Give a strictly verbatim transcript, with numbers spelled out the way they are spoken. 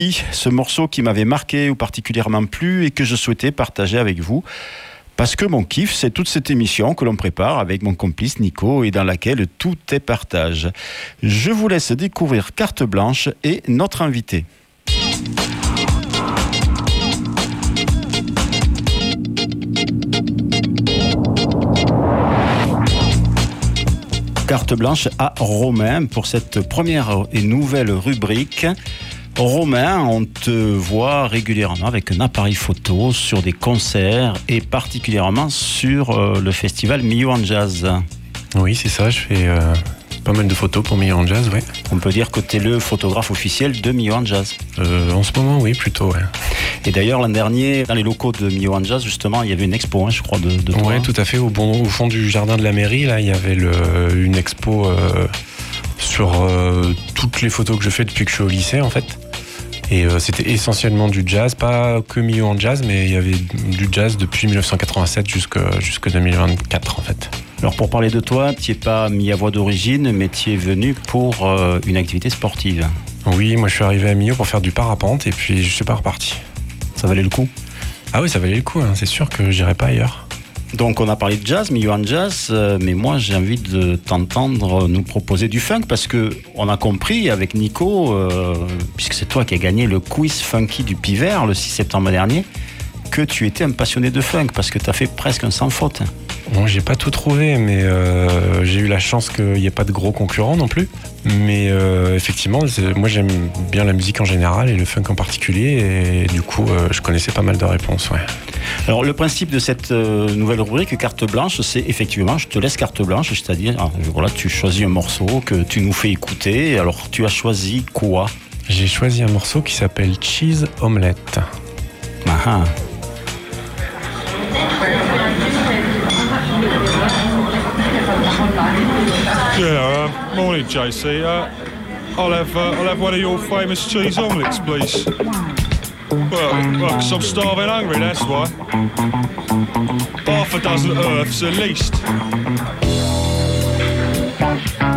I, ce morceau qui m'avait marqué ou particulièrement plu et que je souhaitais partager avec vous. Parce que mon kiff, c'est toute cette émission que l'on prépare avec mon complice Nico et dans laquelle tout est partage. Je vous laisse découvrir Carte Blanche et notre invité. Carte Blanche à Romain pour cette première et nouvelle rubrique. Romain, on te voit régulièrement avec un appareil photo sur des concerts et particulièrement sur euh, le festival Millau en Jazz. Oui, c'est ça, je fais euh, pas mal de photos pour Millau en Jazz, ouais. On peut dire que tu es le photographe officiel de Millau en Jazz. Euh, en ce moment, oui, plutôt, ouais. Et d'ailleurs, l'an dernier, dans les locaux de Millau en Jazz, justement, il y avait une expo, hein, je crois, de, de toi. Oui, tout à fait, au, bon, au fond du jardin de la mairie, là, il y avait le, une expo euh, sur euh, toutes les photos que je fais depuis que je suis au lycée, en fait. Et euh, c'était essentiellement du jazz, pas que Millau en Jazz, mais il y avait du jazz depuis dix-neuf cent quatre-vingt-sept jusqu'à deux mille vingt-quatre, en fait. Alors pour parler de toi, tu n'es pas Millau d'origine, mais tu es venu pour euh, une activité sportive. Oui, moi je suis arrivé à Millau pour faire du parapente et puis je suis pas reparti. Ça valait le coup? Ah oui, ça valait le coup, hein. C'est sûr que j'irai pas ailleurs. Donc on a parlé de jazz, Millau en Jazz, euh, mais moi j'ai envie de t'entendre nous proposer du funk parce que on a compris avec Nico, euh, puisque c'est toi qui as gagné le quiz funky du Pivert le six septembre dernier, que tu étais un passionné de funk parce que tu as fait presque un sans faute. Bon, j'ai pas tout trouvé, mais euh, j'ai eu la chance qu'il n'y ait pas de gros concurrents non plus. Mais euh, effectivement, moi j'aime bien la musique en général et le funk en particulier, et du coup euh, je connaissais pas mal de réponses, ouais. Alors le principe de cette euh, nouvelle rubrique Carte Blanche, c'est effectivement, je te laisse carte blanche, c'est-à-dire, alors, voilà, tu choisis un morceau que tu nous fais écouter. Alors tu as choisi quoi? J'ai choisi un morceau qui s'appelle Cheese Omelette. Ah. Yeah, uh, morning, J C. Uh, I'll have uh, I'll have one of your famous cheese omelettes, please. Well, well, 'cause I'm starving hungry, that's why. Half a dozen earths at least.